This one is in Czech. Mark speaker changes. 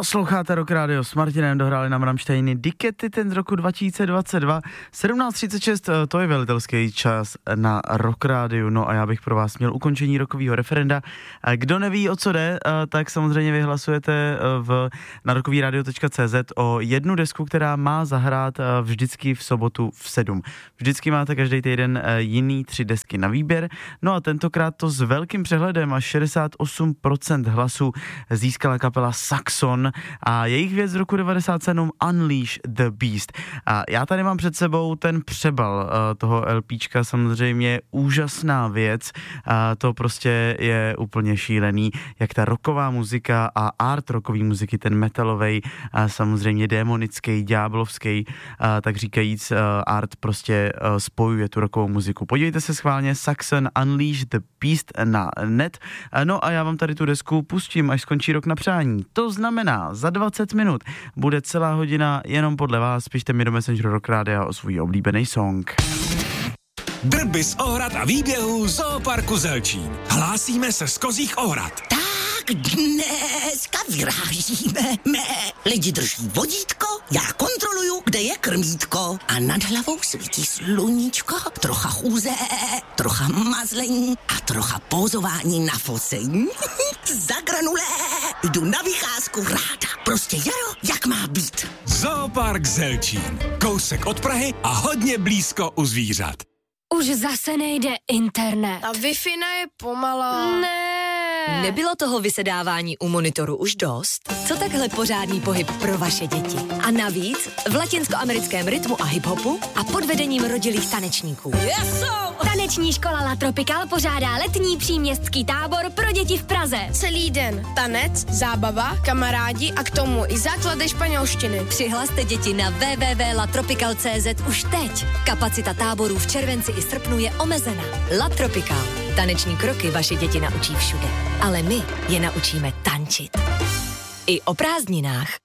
Speaker 1: Posloucháte Rock Radio s Martinem, dohráli nám Rammsteiny Dikety ten z roku 2022. 17:36, to je velitelský čas na Rock Radio, no a já bych pro vás měl ukončení rokového referenda. Kdo neví, o co jde, tak samozřejmě vyhlasujete na rockovyradio.cz o jednu desku, která má zahrát vždycky v sobotu v 7. Vždycky máte každý týden jiný 3 desky na výběr, no a tentokrát to s velkým přehledem, až 68% hlasů získala kapela Saxon a jejich věc z roku 97 Unleash the Beast. A já tady mám před sebou ten přebal toho LPčka, samozřejmě úžasná věc, to prostě je úplně šílený, jak ta rocková muzika a art rockový muziky, ten metalovej, samozřejmě démonický, ďáblovský, tak říkajíc art prostě spojuje tu rockovou muziku. Podívejte se schválně Saxon Unleash the Beast na net, no a já vám tady tu desku pustím, až skončí Rok na přání. To znamená, za 20 minut bude celá hodina jenom podle vás. Pište mi do Messengeru Rock Rádia o svůj oblíbený song.
Speaker 2: Drby z Ohrad a výběhů Zooparku Zelčín. Hlásíme se z Kozích Ohrad.
Speaker 3: Tak dneska vyrážíme. Lidi drží vodítko, já kontroluju, kde je krmítko. A nad hlavou svítí sluníčko, trocha chůze, trocha mazlení a trocha pózování na focení. Za granulé jdu na vycházku ráda. Prostě jaro, jak má být.
Speaker 2: Zoopark Zelčín. Kousek od Prahy a hodně blízko u zvířat.
Speaker 4: Už zase nejde internet.
Speaker 5: Ta Wi-Fi je pomalá.
Speaker 4: Ne.
Speaker 6: Nebylo toho vysedávání u monitoru už dost? Co takhle pořádný pohyb pro vaše děti? A navíc v latinskoamerickém rytmu a hiphopu a pod vedením rodilých tanečníků.
Speaker 4: Taneční škola La Tropical pořádá letní příměstský tábor pro děti v Praze.
Speaker 5: Celý den tanec, zábava, kamarádi a k tomu i základy španělštiny.
Speaker 6: Přihlaste děti na www.latropical.cz už teď. Kapacita táborů v červenci i srpnu je omezená. La Tropical. Taneční kroky vaše děti naučí všude. Ale my je naučíme tančit. I o prázdninách.